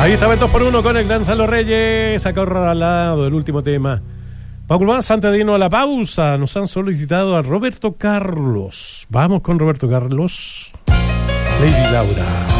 Ahí estaba el 2x1 con el gran Salo Reyes, acorralado del último tema. Paul Vance, antes de irnos a la pausa, nos han solicitado a Roberto Carlos. Vamos con Roberto Carlos. Lady Laura.